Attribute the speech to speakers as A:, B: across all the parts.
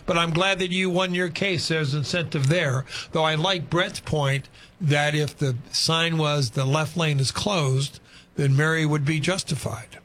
A: But I'm glad that you won your case. There's incentive there. Though I like Brett's point that if the sign was the left lane is closed, then Mary would be justified.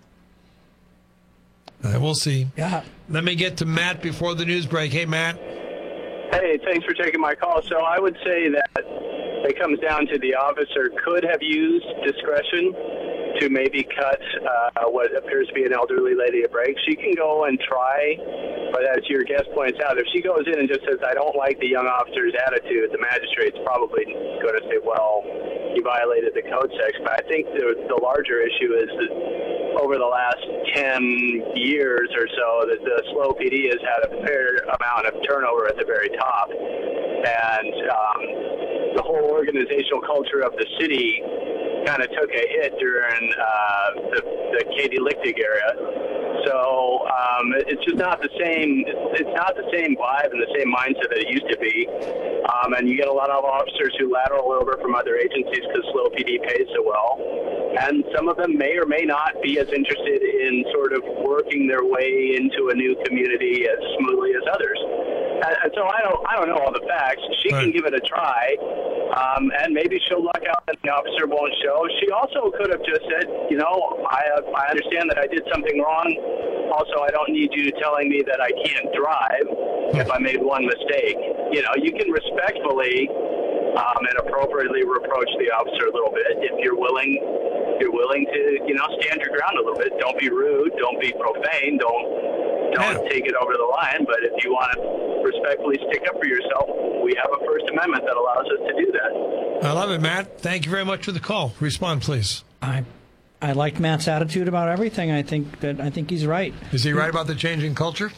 A: We'll see.
B: Yeah.
A: Let me get to Matt before the news break. Hey, Matt.
C: Hey, thanks for taking my call. So I would say that it comes down to the officer could have used discretion to maybe cut what appears to be an elderly lady a break. She can go and try, but as your guest points out, if she goes in and just says, I don't like the young officer's attitude, the magistrate's probably going to say, well, he violated the code section. But I think the larger issue is that over the last 10 years or so, that the SLO PD has had a fair amount of turnover at the very top. And the whole organizational culture of the city kind of took a hit during the Katie Lichtig era. So it's just not the same. It's not the same vibe and the same mindset that it used to be. And you get a lot of officers who lateral over from other agencies because SLO PD pays so well. And some of them may or may not be as interested in sort of working their way into a new community as smoothly as others. And so I don't know all the facts. She can give it a try, and maybe she'll luck out and the officer won't show. She also could have just said, I understand that I did something wrong. Also, I don't need you telling me that I can't drive if I made one mistake. You can respectfully and appropriately reproach the officer a little bit if you're willing to, stand your ground a little bit. Don't be rude. Don't be profane. Don't take it over the line. But if you want to respectfully stick up for yourself, we have a First Amendment that allows us to do that.
A: I love it, Matt. Thank you very much for the call. Respond, please.
B: I liked Matt's attitude about everything. I think he's right.
A: Is he right about the changing culture?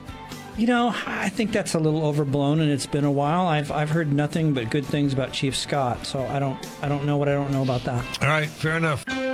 B: I think that's a little overblown, and it's been a while. I've heard nothing but good things about Chief Scott, so I don't know what I don't know about that.
A: All right, fair enough.